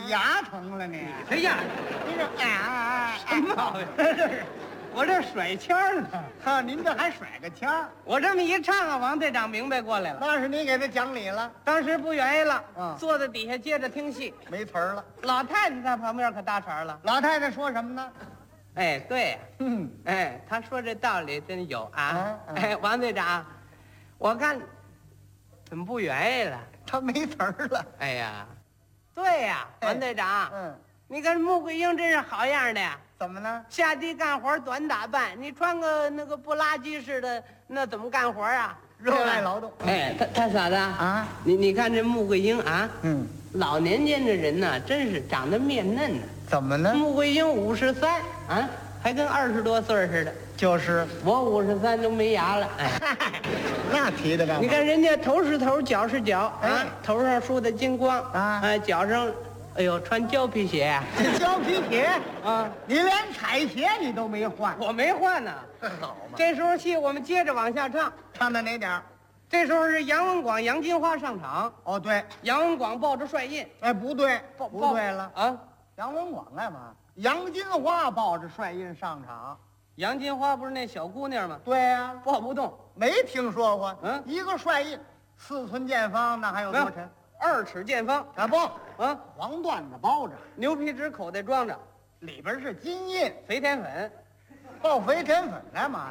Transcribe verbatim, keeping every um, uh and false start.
牙疼了你？ 谁呀？ 你这哎哎什么毛病？我这甩签儿呢。 哈，您这还甩个签儿？ 我这么一唱啊，王队长明白过来了。 那是你给他讲理了， 当时不愿意了， 嗯坐在底下接着听戏。 没词儿了。 老太太在旁边可搭茬了。 老太太说什么呢？ 哎，对呀， 嗯， 哎，他说这道理真有啊。 嗯嗯哎，王队长，我看怎么不愿意了？ 他没词儿了。 哎呀，对呀， 哎王队长， 嗯， 你看穆桂英真是好样的呀。 怎么呢？ 下地干活短打扮，你穿个那个不拉几似的，那怎么干活啊？ 热爱劳动。 哎，他他嫂子啊， 你你看这穆桂英啊， 嗯， 老年间的人呢，真是长得面嫩呢。 怎么呢？ 穆桂英五十三啊，还跟二十多岁似的。 就是我五十三都没牙了，哎， 那提的干嘛？ 你看人家头是头，脚是脚啊哎， 头上梳的金光啊哎，脚上，哎呦，穿胶皮鞋啊， 这胶皮鞋， 啊， 你连彩鞋你都没换， 我没换呢。 好嘛？ 这时候戏我们接着往下唱， 唱到哪点儿？ 这时候是杨文广、杨金花上场， 哦，对， 杨文广抱着帅印， 哎，不对， 抱不对了。 啊！ 杨文广干嘛？杨金花抱着帅印上场。 杨金花不是那小姑娘吗？ 对呀、 抱不动， 没听说过。 嗯一个帅印，四寸见方，那还有多沉？ 二尺见方啊不， 啊， 黄缎子包着， 牛皮纸口袋装着， 里边是金印， 肥田粉。 抱肥田粉干嘛？